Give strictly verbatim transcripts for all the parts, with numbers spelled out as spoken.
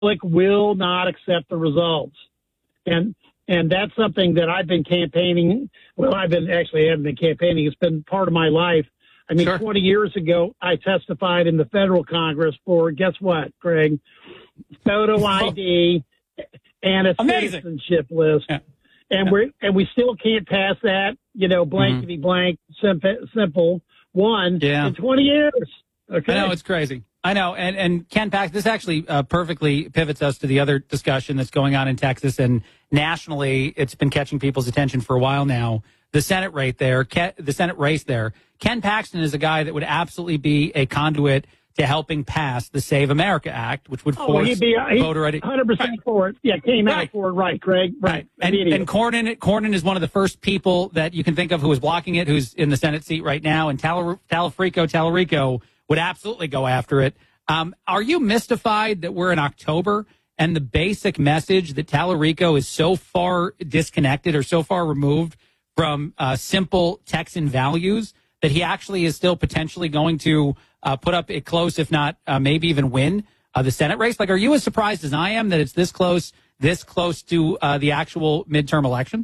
public will not accept the results. And and that's something that I've been campaigning. Well, I've been actually haven't been campaigning. It's been part of my life. I mean, Sure. twenty years ago, I testified in the federal Congress for, guess what, Craig? Photo I D and a Amazing. citizenship list. Yeah. And Yeah. we're and we still can't pass that, you know, blankety Mm-hmm. blank, simple, simple one Yeah. in twenty years. Okay. I know, it's crazy. I know. And, and Ken Paxton, this actually uh, perfectly pivots us to the other discussion that's going on in Texas. And nationally, it's been catching people's attention for a while now. The Senate race there, Ke- the Senate race there. Ken Paxton is a guy that would absolutely be a conduit to helping pass the Save America Act, which would Oh, force he'd be he'd voter I D. one hundred percent for it. Yeah, came out Right. for it. Right, Craig. Right. Right. And, Immediate. and Cornyn, Cornyn is one of the first people that you can think of who is blocking it, who's in the Senate seat right now. And Tal- Talafrico, Talarico would absolutely go after it. Um, are you mystified that we're in October and the basic message that Talarico is so far disconnected or so far removed from uh, simple Texan values that he actually is still potentially going to uh, put up it close, if not uh, maybe even win uh, the Senate race? Like, are you as surprised as I am that it's this close, this close to uh, the actual midterm election?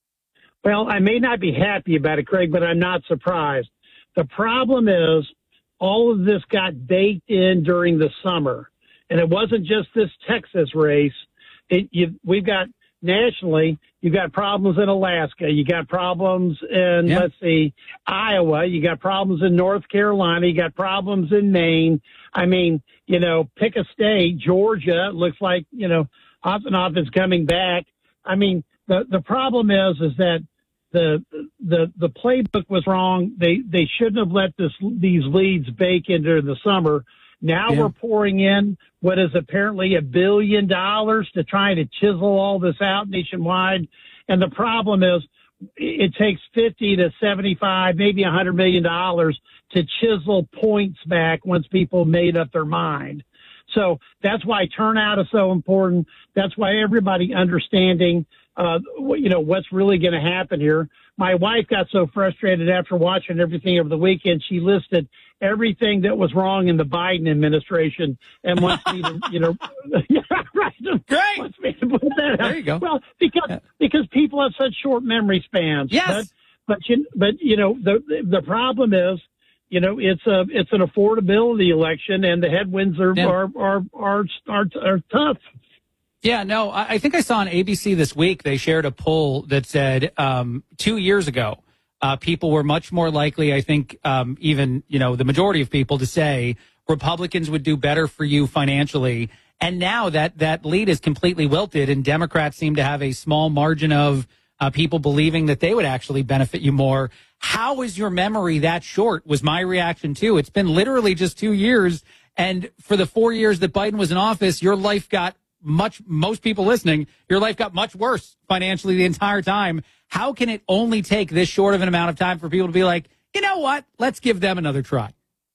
Well, I may not be happy about it, Craig, but I'm not surprised. The problem is all of this got baked in during the summer, and it wasn't just this Texas race. It, you, we've got nationally, you got problems in Alaska, you got problems in, Yeah. let's see, Iowa, you got problems in North Carolina, you got problems in Maine. I mean, you know, pick a state. Georgia looks like, you know, off and off is coming back. I mean, the the problem is, is that the the the playbook was wrong. They they shouldn't have let this these leads bake into the summer. Now Yeah. we're pouring in what is apparently a billion dollars to try to chisel all this out nationwide. And the problem is it takes fifty to seventy-five, maybe a hundred million dollars to chisel points back once people made up their mind. So that's why turnout is so important. That's why everybody understanding, uh, what- you know, what's really going to happen here. My wife got so frustrated after watching everything over the weekend. She listed everything that was wrong in the Biden administration and wants me to, you know, yeah, right. Great. Wants me to put that out. There you go. Well, because, Yeah. because people have such short memory spans. Yes. But, but you, but, you know, the, the problem is, you know, it's a, it's an affordability election and the headwinds are, Yeah. are, are, are, are, are tough. Yeah, no, I, I think I saw on A B C this week, they shared a poll that said um, two years ago, uh, people were much more likely, I think, um, even, you know, the majority of people to say Republicans would do better for you financially. And now that that lead is completely wilted and Democrats seem to have a small margin of uh, people believing that they would actually benefit you more. How is your memory that short was my reaction too. It's been literally just two years. And for the four years that Biden was in office, your life got much, most people listening, your life got much worse financially the entire time. How can it only take this short of an amount of time for people to be like, you know what, let's give them another try?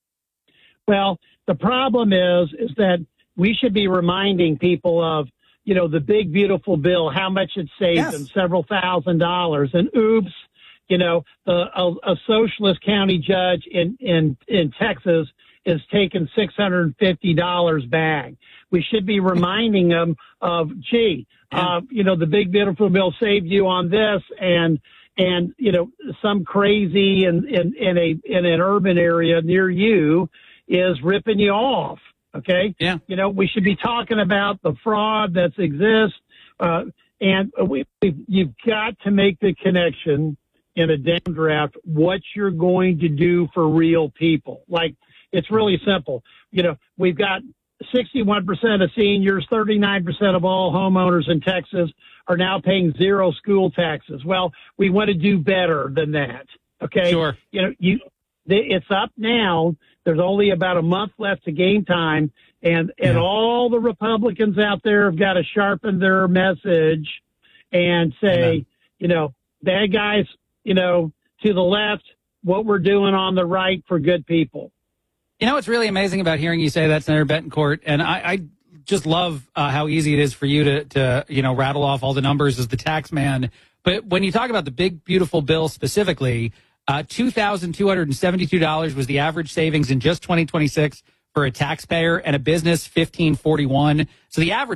Well, the problem is, is that we should be reminding people of, you know, the big, beautiful bill, how much it saved Yes. them, several thousand dollars. And oops, you know, the, a, a socialist county judge in, in, in Texas is taking six hundred fifty dollars back. We should be reminding them of, gee, Yeah. uh, you know, the big, beautiful bill saved you on this, and and you know, some crazy in in, in a in an urban area near you is ripping you off. Okay, Yeah. you know, we should be talking about the fraud that exists, uh, and we, we you've got to make the connection in a Dem draft what you're going to do for real people. Like, it's really simple. You know, we've got sixty-one percent of seniors, thirty-nine percent of all homeowners in Texas are now paying zero school taxes. Well, we want to do better than that. Okay. Sure. You know, you, it's up now. There's only about a month left to game time. And, and Yeah. all the Republicans out there have got to sharpen their message and say, Amen. you know, bad guys, you know, to the left, what we're doing on the right for good people. You know what's really amazing about hearing you say that, Senator Betancourt, and I, I just love uh, how easy it is for you to, to, you know, rattle off all the numbers as the tax man. But when you talk about the big, beautiful bill specifically, uh, two thousand two hundred seventy-two dollars was the average savings in just twenty twenty-six For a taxpayer and a business, fifteen forty-one. So the average